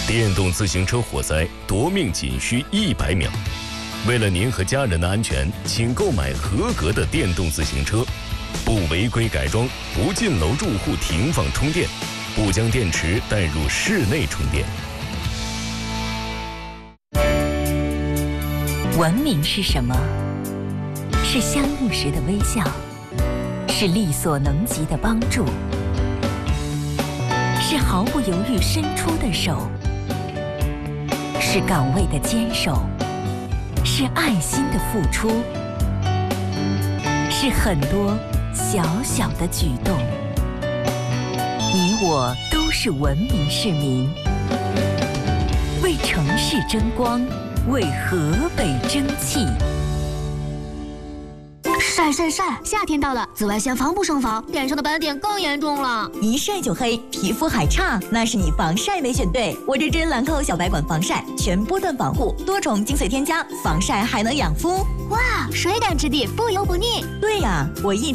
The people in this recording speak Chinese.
电动自行车火灾夺命仅需100秒。为了您和家人的安全，请购买合格的电动自行车，不违规改装，不进楼住户停放充电，不将电池带入室内充电。 文明是什么？是相遇时的微笑，是力所能及的帮助，是毫不犹豫伸出的手，是岗位的坚守，是爱心的付出，是很多小小的举动。你我都是文明市民，为城市争光，为河北争气。 晒！夏天到了，紫外线防不胜防，脸上的斑点更严重了。 一晒就黑，皮肤还差，那是你防晒没选对。我这支兰蔻小白管防晒，全波段防护，多重精粹添加，防晒还能养肤。 哇，水感质地，不油不腻。 对呀，我一